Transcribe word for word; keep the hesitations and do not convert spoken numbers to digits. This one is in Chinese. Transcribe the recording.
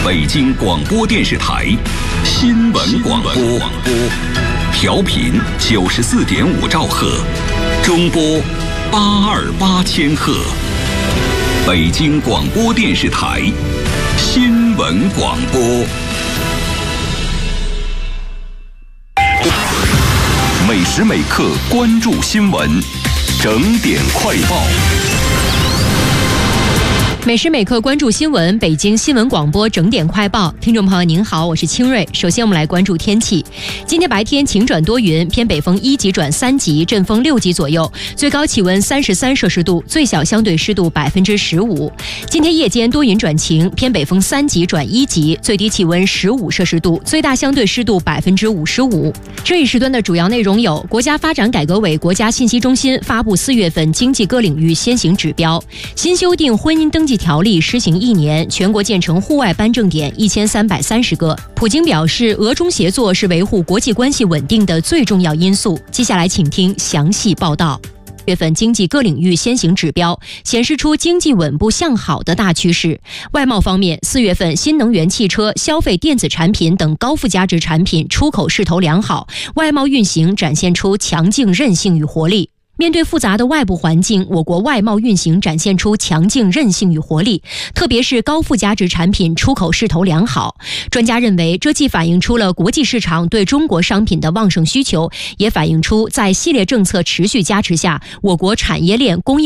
北京广播电视台新闻广播，调频九十四点五兆赫，中波八二八千赫。北京广播电视台新闻广播。每时每刻关注新闻，整点快报。 每时每刻关注新闻，北京新闻广播整点快报。听众朋友您好，我是清瑞。首先我们来关注天气。今天白天晴转多云，偏北风一级转三级，阵风六级左右，最高气温三十三摄氏度，最小相对湿度百分之十五。今天夜间多云转晴，偏北风三级转一级，最低气温十五摄氏度，最大相对湿度百分之五十五。这一时段的主要内容有：国家发展改革委国家信息中心发布四月份经济各领域先行指标；新修订婚姻登记条例施行一年，全国建成户外颁证点一千三百三十个。普京表示，俄中协作是维护国际关系稳定的最重要因素。接下来请听详细报道。月份经济各领域先行指标显示出经济稳步向好的大趋势。外贸方面，四月份新能源汽车、消费电子产品等高附加值产品出口势头良好，外贸运行展现出强劲韧性与活力。面对复杂的外部环境，我国外贸运行展现出强劲韧性与活力，特别是高附加值产品出口势头良好。专家认为，这既反映出了国际市场对中国商品的旺盛需求，也反映出在系列政策持续加持下，我国产业链供应